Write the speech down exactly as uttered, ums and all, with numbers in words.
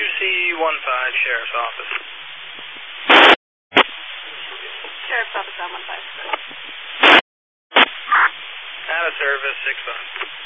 two C one five, Sheriff's Office. Sheriff's Office on one five. Out of service, six five.